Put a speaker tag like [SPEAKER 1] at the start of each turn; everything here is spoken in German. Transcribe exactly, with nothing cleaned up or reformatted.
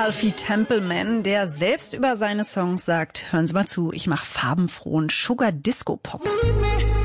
[SPEAKER 1] Alfie Templeman, der selbst über seine Songs sagt, hören Sie mal zu, ich mache farbenfrohen Sugar Disco Pop.